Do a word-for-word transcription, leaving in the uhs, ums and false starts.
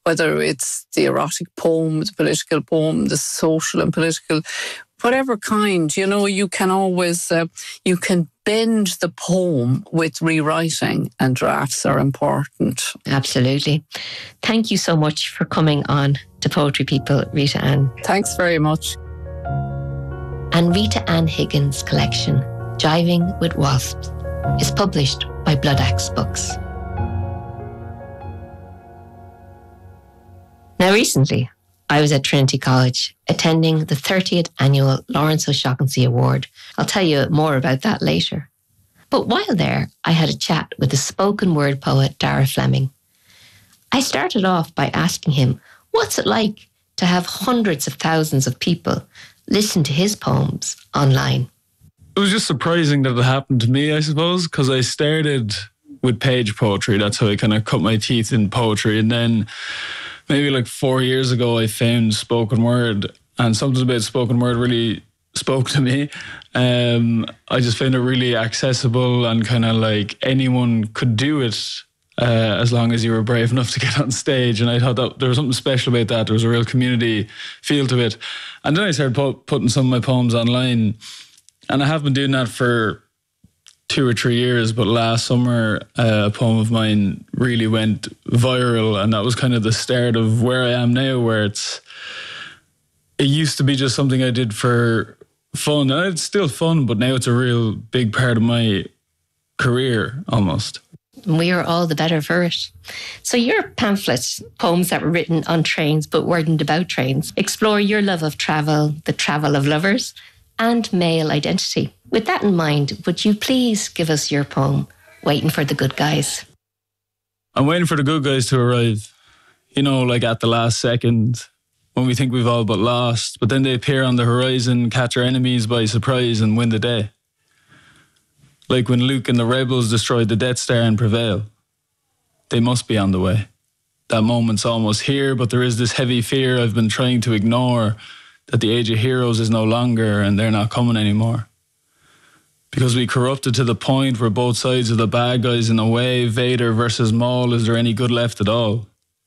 whether it's the erotic poem, the political poem, the social and political, whatever kind, you know, you can always, uh, you can bend the poem with rewriting, and drafts are important. Absolutely. Thank you so much for coming on to Poetry People, Rita Ann. Thanks very much. And Rita Ann Higgins' collection, Jiving with Wasps, is published by Blood Axe Books. Now, recently, I was at Trinity College attending the thirtieth annual Lawrence O'Shaughnessy Award. I'll tell you more about that later. But while there, I had a chat with the spoken word poet Dara Fleming. I started off by asking him, what's it like to have hundreds of thousands of people listen to his poems online? It was just surprising that it happened to me, I suppose, because I started with page poetry. That's how I kind of cut my teeth in poetry. And then maybe like four years ago, I found spoken word, and something about spoken word really spoke to me. Um, I just found it really accessible, and kind of like anyone could do it uh, as long as you were brave enough to get on stage. And I thought that there was something special about that. There was a real community feel to it. And then I started pu- putting some of my poems online, and I have been doing that for two or three years, but last summer uh, a poem of mine really went viral, and that was kind of the start of where I am now, where it's it used to be just something I did for fun, and it's still fun, but now it's a real big part of my career almost. We are all the better for it. So your pamphlets, poems that were written on trains but weren't about trains, explore your love of travel, the travel of lovers, and male identity. With that in mind, would you please give us your poem, Waiting for the Good Guys? I'm waiting for the good guys to arrive. You know, like at the last second, when we think we've all but lost, but then they appear on the horizon, catch our enemies by surprise and win the day. Like when Luke and the rebels destroyed the Death Star and prevail. They must be on the way. That moment's almost here, but there is this heavy fear I've been trying to ignore, that the age of heroes is no longer and they're not coming anymore. Because we corrupted to the point where both sides of the bad guys in a way, Vader versus Maul, is there any good left at all?